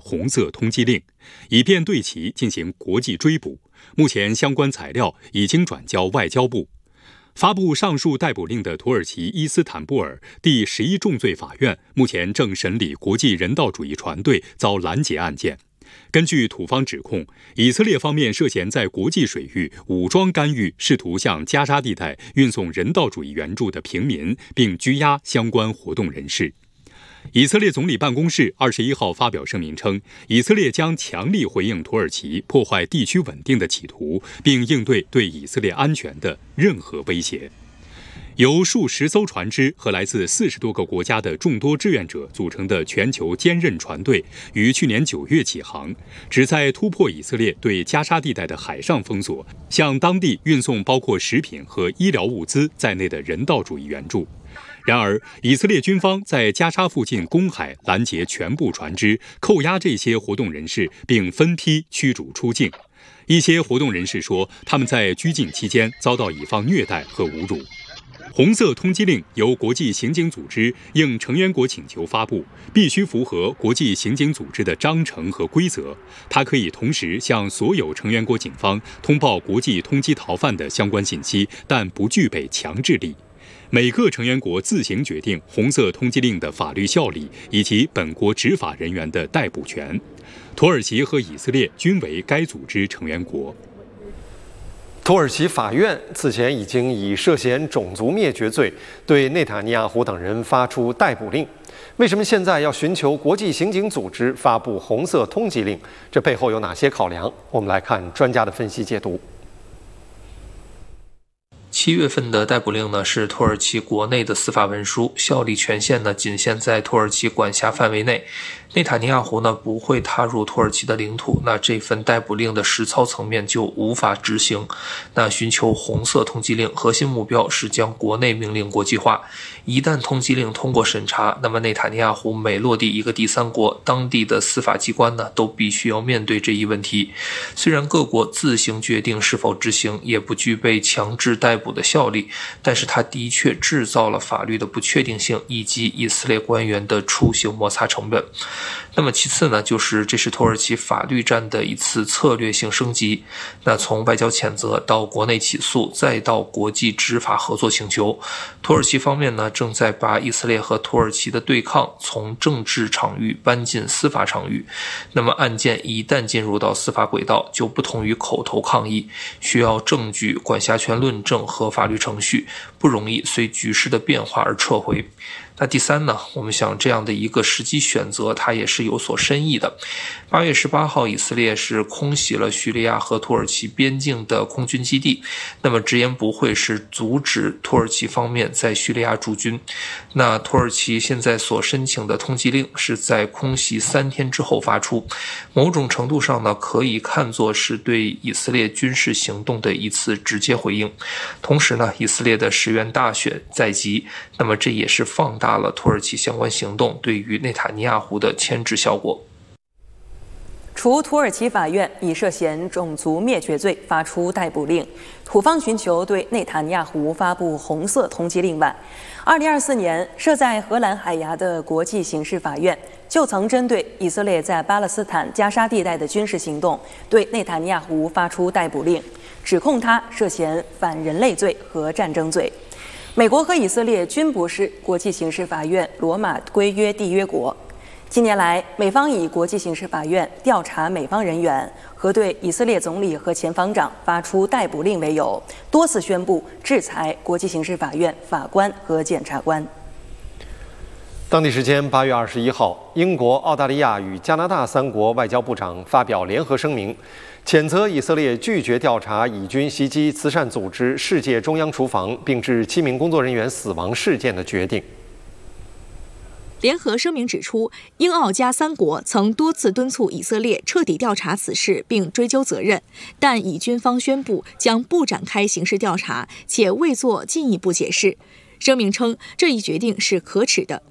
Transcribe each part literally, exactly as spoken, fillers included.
红色通缉令，以便对其进行国际追捕。目前相关材料已经转交外交部。发布上述逮捕令的土耳其伊斯坦布尔第十一重罪法院目前正审理国际人道主义船队遭拦截案件。根据土方指控，以色列方面涉嫌在国际水域武装干预，试图向加沙地带运送人道主义援助的平民，并拘押相关活动人士。以色列总理办公室二十一号发表声明称，以色列将强力回应土耳其破坏地区稳定的企图，并应对对以色列安全的任何威胁。由数十艘船只和来自四十多个国家的众多志愿者组成的全球坚韧船队，于去年九月起航，旨在突破以色列对加沙地带的海上封锁，向当地运送包括食品和医疗物资在内的人道主义援助。然而，以色列军方在加沙附近公海拦截全部船只，扣押这些活动人士，并分批驱逐出境。一些活动人士说，他们在拘禁期间遭到以方虐待和侮辱。红色通缉令由国际刑警组织应成员国请求发布，必须符合国际刑警组织的章程和规则。它可以同时向所有成员国警方通报国际通缉逃犯的相关信息，但不具备强制力。每个成员国自行决定红色通缉令的法律效力以及本国执法人员的逮捕权。土耳其和以色列均为该组织成员国。 土耳其法院此前已经以涉嫌种族灭绝罪对内塔尼亚胡等人发出逮捕令。为什么现在要寻求国际刑警组织发布红色通缉令？这背后有哪些考量？我们来看专家的分析解读。 七月份的逮捕令呢，是土耳其国内的司法文书，效力权限呢仅限在土耳其管辖范围内。内塔尼亚胡呢不会踏入土耳其的领土，那这份逮捕令的实操层面就无法执行。那寻求红色通缉令核心目标是将国内命令国际化。一旦通缉令通过审查，那么内塔尼亚胡每落地一个第三国，当地的司法机关呢都必须要面对这一问题。虽然各国自行决定是否执行，也不具备强制逮捕的效力，但是它的确制造了法律的不确定性以及以色列官员的出行摩擦成本。那么其次呢，就是这是土耳其法律战的一次策略性升级。那从外交谴责到国内起诉，再到国际执法合作请求，土耳其方面呢正在把以色列和土耳其的对抗从政治场域搬进司法场域。那么案件一旦进入到司法轨道，就不同于口头抗议，需要证据、管辖权论证和法律程序，不容易随局势的变化而撤回。那第三呢，我们想这样的一个时机选择，它也是有所深意的。八月十八号，以色列是空袭了叙利亚和土耳其边境的空军基地，那么直言不讳是阻止土耳其方面在叙利亚驻军。那土耳其现在所申请的通缉令是在空袭三天之后发出，某种程度上呢，可以看作是对以色列军事行动的一次直接回应。同时呢，以色列的十月大选在即，那么这也是放大了土耳其相关行动对于内塔尼亚胡的牵制效果。 除土耳其法院以涉嫌种族灭绝罪发出逮捕令，土方寻求对内塔尼亚胡发布红色通缉令外，二零二四年设在荷兰海牙的国际刑事法院就曾针对以色列在巴勒斯坦加沙地带的军事行动对内塔尼亚胡发出逮捕令，指控他涉嫌反人类罪和战争罪。美国和以色列均不是国际刑事法院罗马规约缔约国。近年来，美方以国际刑事法院调查美方人员和对以色列总理和前防长发出逮捕令为由，多次宣布制裁国际刑事法院法官和检察官。 当地时间八月二十一号，英国、澳大利亚与加拿大三国外交部长发表联合声明，谴责以色列拒绝调查以军袭击慈善组织世界中央厨房并致七名工作人员死亡事件的决定。 联合声明指出，英澳加三国曾多次敦促以色列彻底调查此事并追究责任，但以军方宣布将不展开刑事调查，且未做进一步解释。声明称，这一决定是可耻的。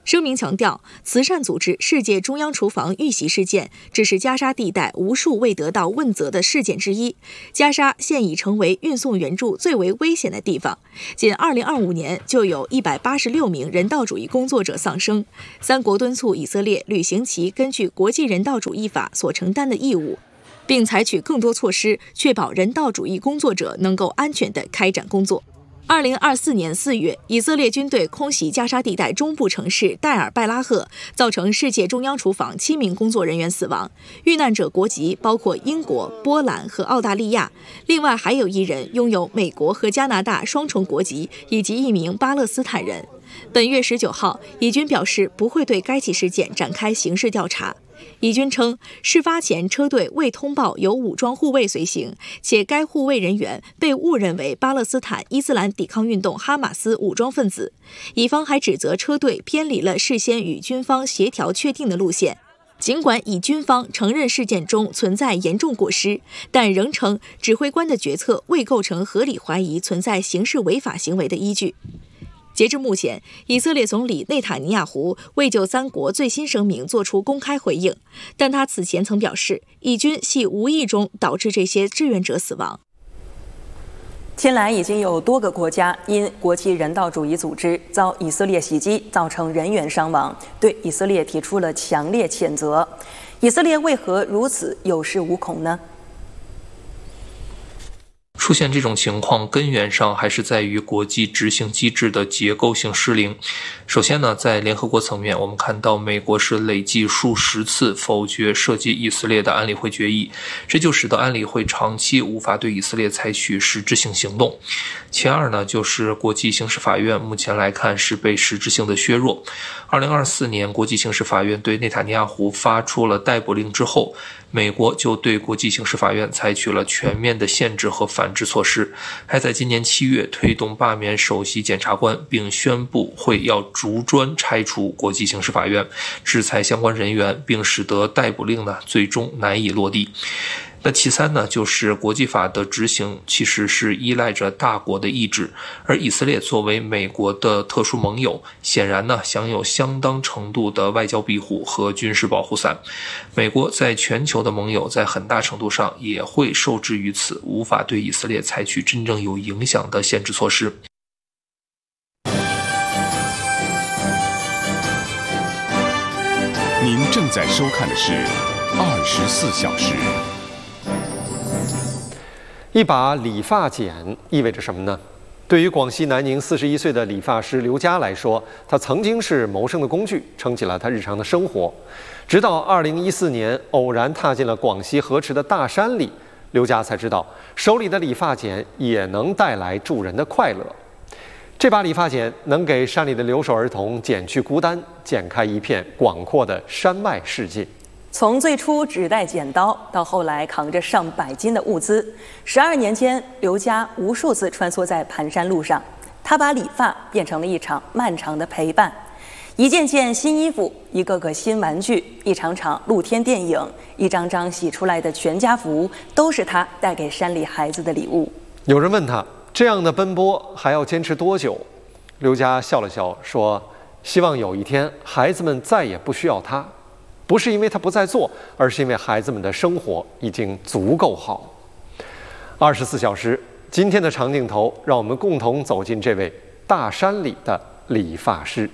声明强调，慈善组织世界中央厨房遇袭事件只是加沙地带无数未得到问责的事件之一。加沙现已成为运送援助最为危险的地方，仅二零二五年就有一百八十六名人道主义工作者丧生。三国敦促以色列履行其根据国际人道主义法所承担的义务，并采取更多措施，确保人道主义工作者能够安全地开展工作。二零二四年四月，以色列军队空袭加沙地带中部城市戴尔拜拉赫，造成世界中央厨房七名工作人员死亡。遇难者国籍包括英国、波兰和澳大利亚，另外还有一人拥有美国和加拿大双重国籍，以及一名巴勒斯坦人。本月十九号，以军表示不会对该起事件展开刑事调查。以军称，事发前车队未通报有武装护卫随行，且该护卫人员被误认为巴勒斯坦伊斯兰抵抗运动哈马斯武装分子。以方还指责车队偏离了事先与军方协调确定的路线。尽管以军方承认事件中存在严重过失，但仍称指挥官的决策未构成合理怀疑存在刑事违法行为的依据。截至目前，以色列总理内塔尼亚胡未就三国最新声明作出公开回应，但他此前曾表示，以军系无意中导致这些志愿者死亡。 近来已经有多个国家因国际人道主义组织遭以色列袭击，造成人员伤亡，对以色列提出了强烈谴责。以色列为何如此有恃无恐呢？ 出现这种情况，根源上还是在于国际执行机制的结构性失灵。首先呢，在联合国层面，我们看到美国是累计数十次否决涉及以色列的安理会决议，这就使得安理会长期无法对以色列采取实质性行动。其二呢，就是国际刑事法院目前来看是被实质性的削弱。二零二四年，国际刑事法院对内塔尼亚胡发出了逮捕令之后，美国就对国际刑事法院采取了全面的限制和反制措施，还在今年七月推动罢免首席检察官，并宣布会要逐专拆除国际刑事法院，制裁相关人员，并使得逮捕令呢最终难以落地。那其三呢，就是国际法的执行其实是依赖着大国的意志，而以色列作为美国的特殊盟友，显然呢享有相当程度的外交庇护和军事保护伞。美国在全球的盟友在很大程度上也会受制于此，无法对以色列采取真正有影响的限制措施。 您正在收看的是二十四小时。 一把理发剪意味着什么呢？对于广西南宁四十一岁的理发师刘佳来说，他曾经是谋生的工具，撑起了他日常的生活。直到二零一四年偶然踏进了广西河池的大山里，刘佳才知道手里的理发剪也能带来助人的快乐。这把理发剪能给山里的留守儿童剪去孤单，剪开一片广阔的山外世界。 从最初只带剪刀，到后来扛着上百斤的物资，十二年间，刘佳无数次穿梭在盘山路上。他把理发变成了一场漫长的陪伴，一件件新衣服，一个个新玩具，一场场露天电影，一张张洗出来的全家福，都是他带给山里孩子的礼物。 有人问他，这样的奔波还要坚持多久？刘佳笑了笑说，希望有一天孩子们再也不需要他，不是因为他不再做，而是因为孩子们的生活已经足够好。二十四小时，今天的长镜头，让我们共同走进这位大山里的理发师。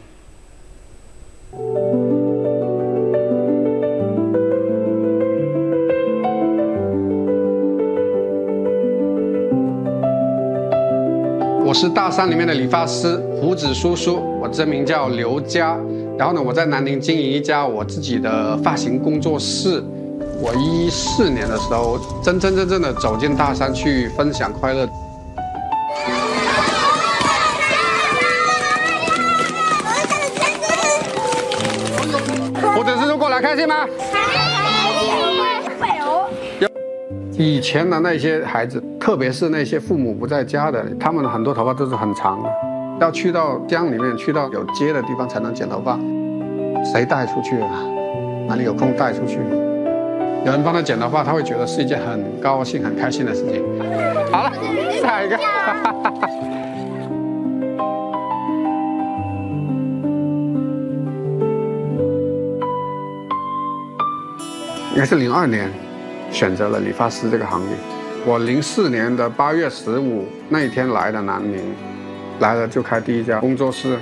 我是大山里面的理发师胡子叔叔，我真名叫刘佳。然后呢，我在南宁经营一家我自己的发型工作室。我一四年的时候，真真正正的走进大山去分享快乐。胡子叔叔过来开心吗？以前的那些孩子，特别是那些父母不在家的，他们很多头发都是很长的，要去到江里面，去到有街的地方才能剪头发。谁带出去啊？哪里有空带出去？有人帮他剪头发，他会觉得是一件很高兴、很开心的事情。好了，下一个。 应该是零二年选择了理发师这个行业。我零四年的八月十五那一天来的南宁，来了就开第一家工作室。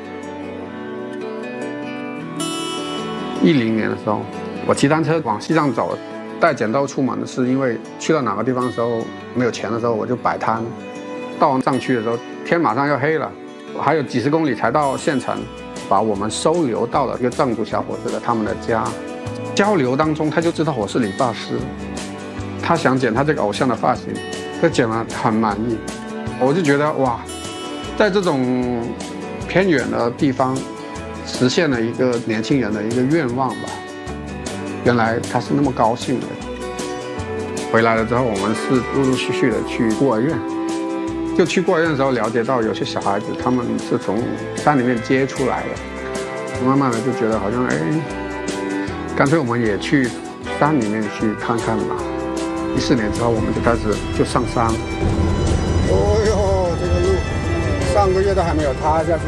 一零年的时候，我骑单车往西藏走，带剪刀出门的是因为去到哪个地方的时候没有钱的时候我就摆摊。到藏区的时候天马上要黑了，还有几十公里才到县城，把我们收留到了一个藏族小伙子的他们的家。交流当中他就知道我是理发师，他想剪他这个偶像的发型，他剪了很满意。我就觉得哇，在这种偏远的地方实现了一个年轻人的一个愿望吧。原来他是那么高兴的。回来了之后，我们是陆陆续续的去孤儿院。就去孤儿院的时候，了解到有些小孩子他们是从山里面接出来的，慢慢的就觉得好像哎，干脆我们也去山里面去看看吧。一四年之后，我们就开始就上山。 哦呦，这个路上个月都还没有塌下去。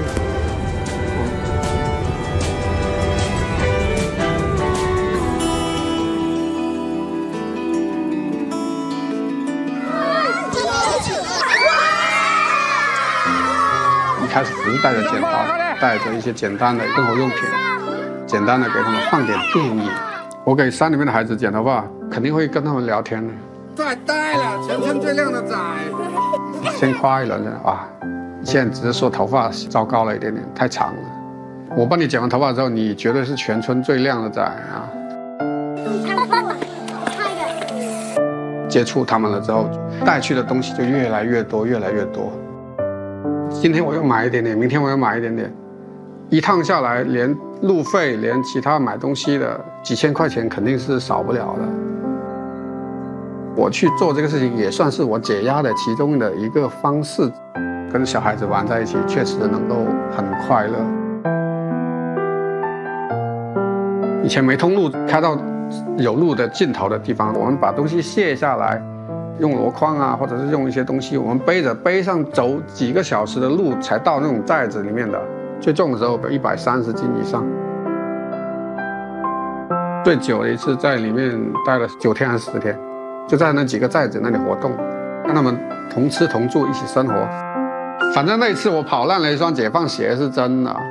一开始只是带着剪刀，带着一些简单的生活用品，简单的给他们放点电影。我给山里面的孩子剪头发，肯定会跟他们聊天的。 太呆了，全村最靓的仔。 先夸一轮啊，现在只是说头发糟糕了一点点，太长了。我帮你剪完头发之后，你绝对是全村最靓的仔啊！接触他们了之后，带去的东西就越来越多，越来越多。今天我又买一点点，明天我又买一点点，一趟下来，连路费，连其他买东西的几千块钱肯定是少不了的。我去做这个事情也算是我解压的其中的一个方式，跟小孩子玩在一起，确实能够很快乐。以前没通路，开到有路的尽头的地方，我们把东西卸下来。用箩筐啊，或者是用一些东西，我们背着背上走几个小时的路才到那种袋子里面的，最重的时候一百三十斤以上。最久的一次在里面待了九天还是十天，就在那几个寨子那里活动，跟他们同吃同住一起生活。反正那一次我跑烂了一双解放鞋是真的。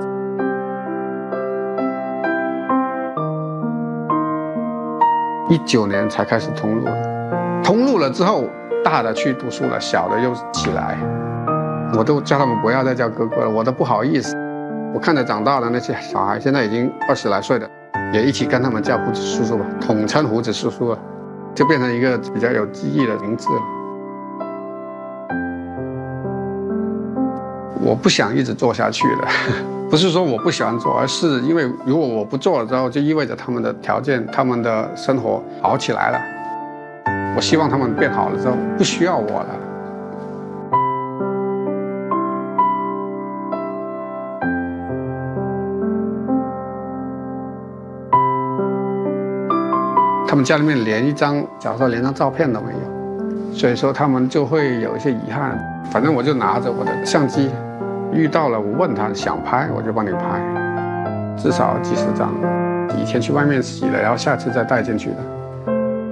一九年才开始通路的。通路了之后，大的去读书了，小的又起来，我都叫他们不要再叫哥哥了，我都不好意思。我看着长大的那些小孩，现在已经二十来岁的，也一起跟他们叫胡子叔叔吧，统称胡子叔叔了，就变成一个比较有记忆的名字了。我不想一直做下去了，不是说我不喜欢做，而是因为如果我不做了之后，就意味着他们的条件、他们的生活好起来了。我希望他们变好了之后不需要我了。他们家里面连一张，假如说连张照片都没有，所以说他们就会有一些遗憾。反正我就拿着我的相机，遇到了我问他想拍我就帮你拍，至少几十张，以前去外面洗了，然后下次再带进去的。